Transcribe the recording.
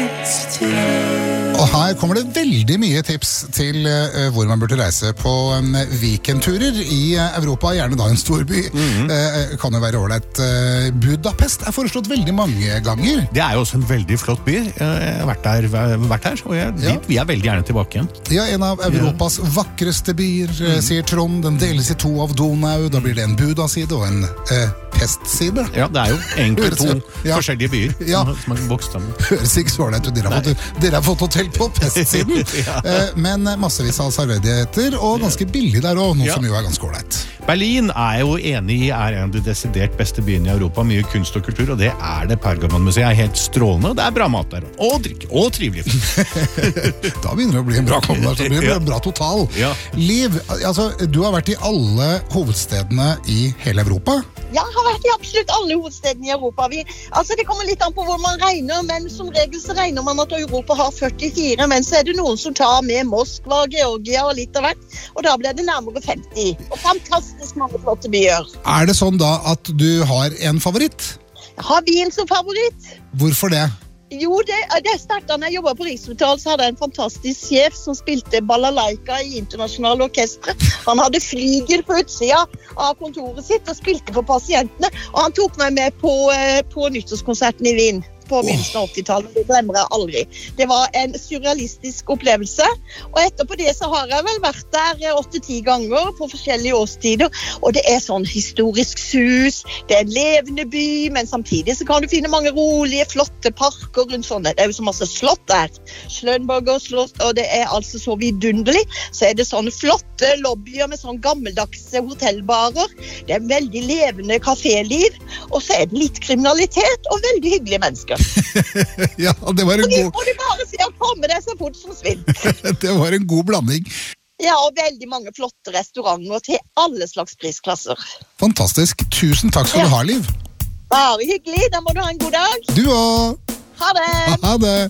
Og her kommer det veldig mye tips til hvor man burde reise på weekendturer i Europa, gjerne da en stor by. Kan jo være overleit. Budapest er foreslått veldig mange ganger. Det er jo også en veldig flott by. Jeg har vært her, og vi er veldig gjerne tilbake igjen. Ja, en av Europas vakreste byer, sier Trond. Den deles i to av Donau. Da blir det en Buda-side og en pestside. Ja, det er jo egentlig to forskjellige byer som har vokst sammen. Høres ikke så ålreit ut. Dere har fått hotell på pestsiden. Men massevis av serverdigheter, og ganske billig der også, noe som jo er ganske ålreit. Berlin er jo enig i er en av de desidert beste byene i Europa, mye kunst og kultur, og det er det Pergamonmuseet. Er helt strålende, og det er bra mat der, og drikke, og trivelig. Da begynner det å bli en bra kombinasjon, det blir en bra total. Liv, altså, du har vært i alle hovedstedene i hele Europa? Ja, jeg har vært i absolutt alle hovedstedene i Europa. Det kommer litt an på hvor man regner, men som regel så regner man at Europa har 44, men så er det noen som tar med Moskva, Georgia og litt av hvert, og da blir det nærmere 50. Og fantastisk mange flotte byer. Er det sånn da at du har en favoritt? Jeg har Wien som favoritt. Hvorfor det? Jo, det startet når jeg jobbet på Rikshotel, så hadde jeg en fantastisk sjef som spilte balalaika i internasjonale orkestre. Han hadde flygel på utsida av kontoret sitt og spilte for pasientene, og han tok meg med på nyttårskonserten i Wien på begynnelsen av 80-tallet. Det glemmer jeg aldri. Det var en surrealistisk opplevelse, og etterpå det så har jeg vel vært der 8-10 ganger på forskjellige årstider, og det er sånn historisk sus, det er en levende by, men samtidig så kan du finne mange rolige, flotte parker rundt sånne. Det er jo så masse slott der. Schlönberger slott, og det er altså så vidunderlig. Så er det sånne flotte lobbyer med sånn gammeldagse hotellbarer. Det er veldig levende kaféliv, og så er det litt kriminalitet og veldig hyggelige mennesker. Ja, det var en god... Og du bare sier å komme deg så fort som svint. Det var en god blanding. Ja, og veldig mange flotte restauranter til alle slags prisklasser. Fantastisk. Tusen takk skal du ha, Liv. Bare hyggelig. Da må du ha en god dag. Du også. Ha det. Ha det.